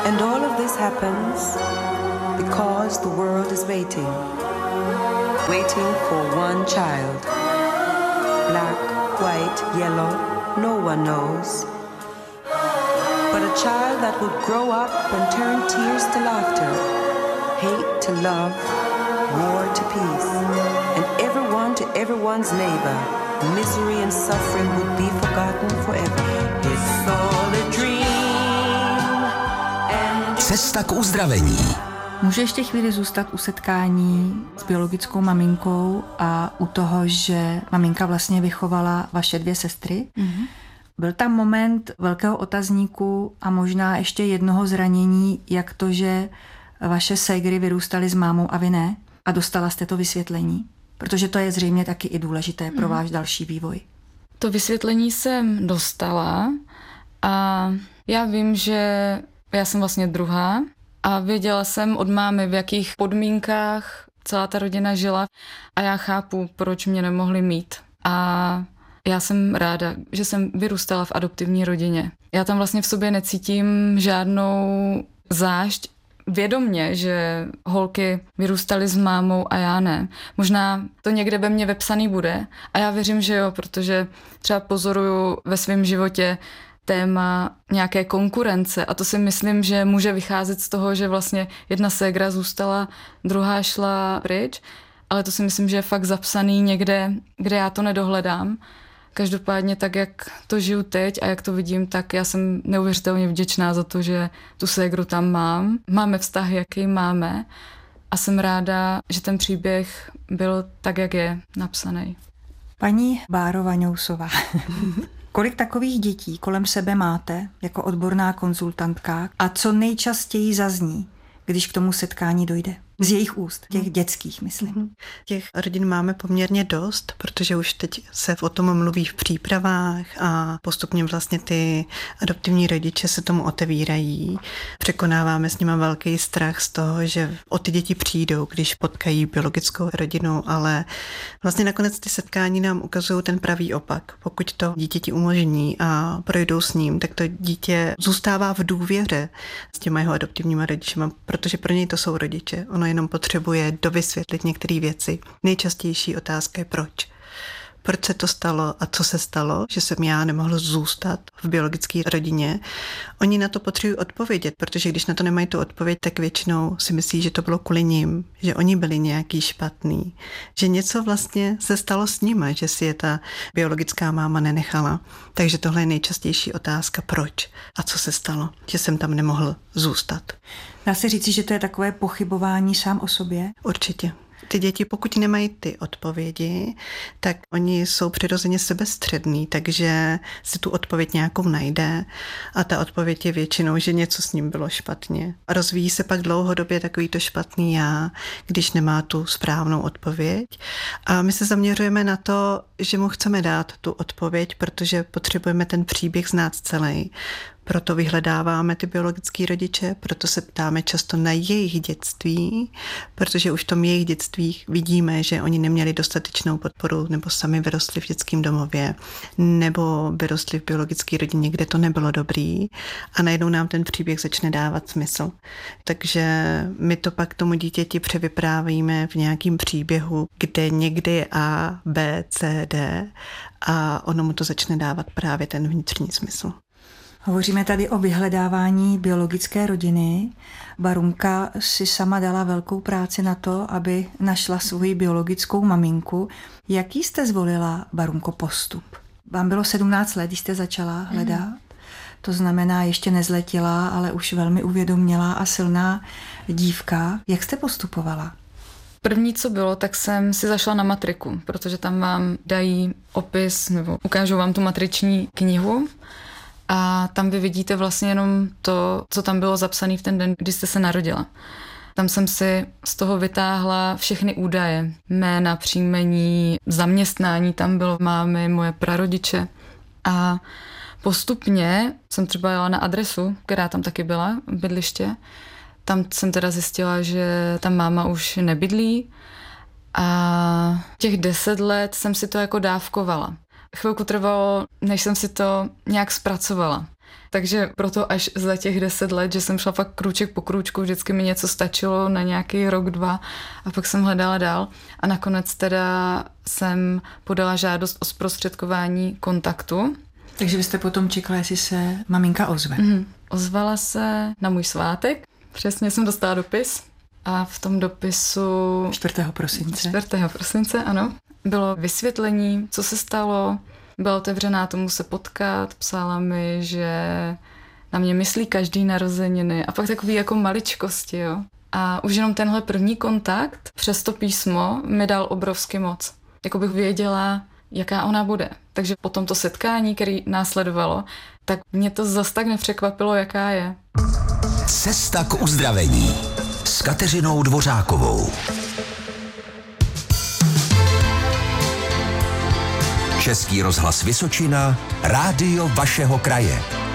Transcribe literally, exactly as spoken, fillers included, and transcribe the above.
And all of this happens because the world is waiting. Waiting for one child. Black, white, yellow, no one knows. But a child that would grow up and turn tears to laughter, hate to love, war to peace, and everyone to everyone's neighbor. Misery and suffering would be forgotten forever. It's all a dream. And... Cesta k uzdravení. Můžu ještě chvíli zůstat u setkání s biologickou maminkou a u toho, že maminka vlastně vychovala vaše dvě sestry. Mm-hmm. Byl tam moment velkého otazníku a možná ještě jednoho zranění, jak to, že vaše ségry vyrůstaly s mámou a vy ne? A dostala jste to vysvětlení? Protože to je zřejmě taky i důležité pro váš další vývoj. To vysvětlení jsem dostala a já vím, že já jsem vlastně druhá a věděla jsem od mámy, v jakých podmínkách celá ta rodina žila a já chápu, proč mě nemohli mít. A já jsem ráda, že jsem vyrůstala v adoptivní rodině. Já tam vlastně v sobě necítím žádnou zášť, vědomně, že holky vyrůstaly s mámou a já ne. Možná to někde ve mně vepsaný bude a já věřím, že jo, protože třeba pozoruju ve svém životě téma nějaké konkurence a to si myslím, že může vycházet z toho, že vlastně jedna ségra zůstala, druhá šla pryč, ale to si myslím, že je fakt zapsaný někde, kde já to nedohledám. Každopádně tak, jak to žiju teď a jak to vidím, tak já jsem neuvěřitelně vděčná za to, že tu ségru tam mám. Máme vztah, jaký máme a jsem ráda, že ten příběh byl tak, jak je napsaný. Paní Bárova-Ňousová, kolik takových dětí kolem sebe máte jako odborná konzultantka a co nejčastěji zazní, když k tomu setkání dojde? Z jejich úst, těch dětských, myslím. Těch rodin máme poměrně dost, protože už teď se o tom mluví v přípravách a postupně vlastně ty adoptivní rodiče se tomu otevírají. Překonáváme s nimi velký strach z toho, že o ty děti přijdou, když potkají biologickou rodinu, ale vlastně nakonec ty setkání nám ukazují ten pravý opak. Pokud to dítěti umožní a projdou s ním, tak to dítě zůstává v důvěře s těma jeho adoptivníma rodičema, protože pro něj to jsou rodiče. Ono jenom potřebuje dovysvětlit některé věci. Nejčastější otázka je proč. Proč se to stalo a co se stalo, že jsem já nemohl zůstat v biologické rodině. Oni na to potřebují odpovědět, protože když na to nemají tu odpověď, tak většinou si myslí, že to bylo kvůli nim, že oni byli nějaký špatný, že něco vlastně se stalo s nimi, že si je ta biologická máma nenechala. Takže tohle je nejčastější otázka, proč a co se stalo, že jsem tam nemohl zůstat. Dá se říci, že to je takové pochybování sám o sobě? Určitě. Ty děti, pokud nemají ty odpovědi, tak oni jsou přirozeně sebestřední, takže si tu odpověď nějakou najde a ta odpověď je většinou, že něco s ním bylo špatně. A rozvíjí se pak dlouhodobě takový to špatný já, když nemá tu správnou odpověď. A my se zaměřujeme na to, že mu chceme dát tu odpověď, protože potřebujeme ten příběh znát celý. Proto vyhledáváme ty biologické rodiče, proto se ptáme často na jejich dětství, protože už v tom jejich dětství vidíme, že oni neměli dostatečnou podporu nebo sami vyrostli v dětském domově, nebo vyrostli v biologické rodině, kde to nebylo dobrý a najednou nám ten příběh začne dávat smysl. Takže my to pak tomu dítěti převyprávíme v nějakém příběhu, kde někde je A, B, C, D a ono mu to začne dávat právě ten vnitřní smysl. Hovoříme tady o vyhledávání biologické rodiny. Barunka si sama dala velkou práci na to, aby našla svoji biologickou maminku. Jaký jste zvolila, Barunko, postup? Vám bylo sedmnáct let, když jste začala hledat. Mm. To znamená, ještě nezletila, ale už velmi uvědomělá a silná dívka. Jak jste postupovala? První, co bylo, tak jsem si zašla na matriku, protože tam vám dají opis nebo ukážou vám tu matriční knihu. A tam vy vidíte vlastně jenom to, co tam bylo zapsané v ten den, kdy jste se narodila. Tam jsem si z toho vytáhla všechny údaje. Jména, příjmení, zaměstnání tam bylo mámy, moje prarodiče. A postupně jsem třeba jela na adresu, která tam taky byla, bydliště. Tam jsem teda zjistila, že ta máma už nebydlí. A těch deset let jsem si to jako dávkovala. Chvilku trvalo, než jsem si to nějak zpracovala. Takže proto až za těch deset let, že jsem šla fakt krůček po krůčku, vždycky mi něco stačilo na nějaký rok, dva a pak jsem hledala dál. A nakonec teda jsem podala žádost o zprostředkování kontaktu. Takže vy jste potom čekala, jestli se maminka ozve. Mm, ozvala se na můj svátek. Přesně jsem dostala dopis a v tom dopisu... čtvrtého prosince. čtvrtého prosince, ano. Bylo vysvětlení, co se stalo. Byla otevřená tomu se potkat. Psala mi, že na mě myslí každý narozeniny. A pak takový jako maličkosti, jo. A už jenom tenhle první kontakt přes to písmo mi dal obrovsky moc. Jako bych věděla, jaká ona bude. Takže po tomto setkání, který následovalo, tak mě to zas tak nepřekvapilo, jaká je. Cesta k uzdravení s Kateřinou Dvořákovou. Český rozhlas Vysočina, rádio vašeho kraje.